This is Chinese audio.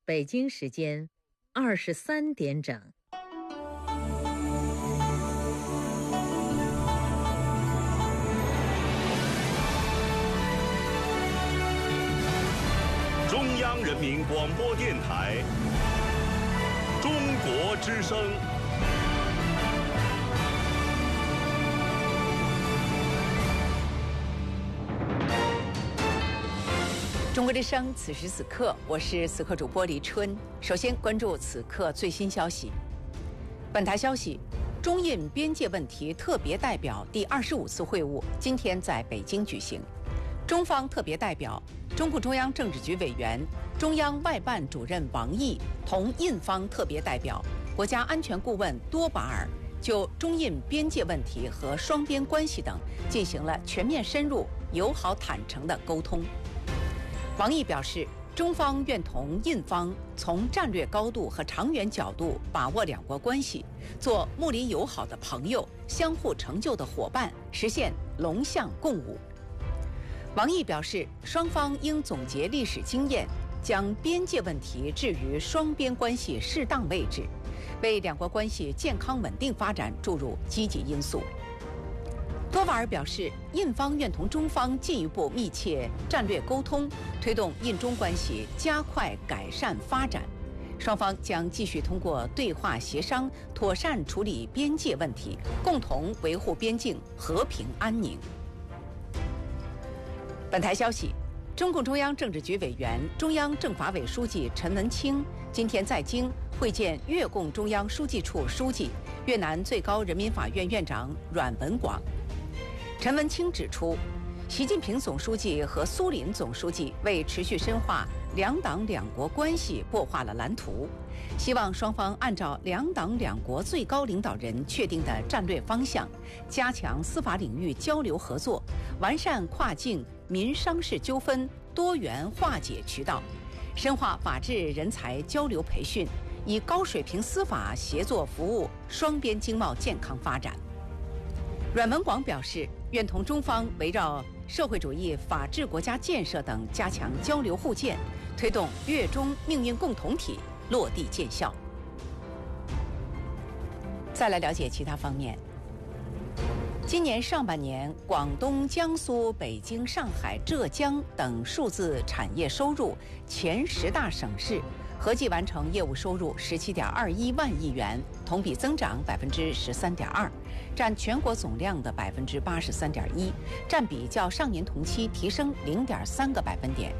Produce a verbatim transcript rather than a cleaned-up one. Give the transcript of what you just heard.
北京时间二十三点整。 中央人民广播电台中国之声。 中国之声，此时此刻，我是此刻主播黎春。首先关注此刻最新消息。本台消息，中印边界问题特别代表第二十五次会晤今天在北京举行。中方特别代表、中共中央政治局委员、中央外办主任王毅同印方特别代表、国家安全顾问多巴尔就中印边界问题和双边关系等进行了全面深入、友好坦诚的沟通。王毅表示，中方愿同印方从战略高度和长远角度把握两国关系，做睦邻友好的朋友、相互成就的伙伴，实现龙象共舞。王毅表示，双方应总结历史经验，将边界问题置于双边关系适当位置，为两国关系健康稳定发展注入积极因素。多瓦尔表示，印方愿同中方进一步密切战略沟通，推动印中关系加快改善发展。双方将继续通过对话协商，妥善处理边界问题，共同维护边境和平安宁。本台消息，中共中央政治局委员、中央政法委书记陈文清今天在京会见越共中央书记处书记、越南最高人民法院院长阮文广。陈文清指出，习近平总书记和苏林总书记为持续深化两党两国关系擘画了蓝图，希望双方按照两党两国最高领导人确定的战略方向，加强司法领域交流合作，完善跨境民商事纠纷多元化解渠道，深化法治人才交流培训，以高水平司法协作服务双边经贸健康发展。阮文广表示，愿同中方围绕社会主义法治国家建设等加强交流互鉴，推动越中命运共同体落地见效。再来了解其他方面。今年上半年，广东、江苏、北京、上海、浙江等数字产业收入前十大省市合计完成业务收入十七点二一万亿元，同比增长百分之十三点二，占全国总量的百分之八十三点一，占比较上年同期提升零点三个百分点，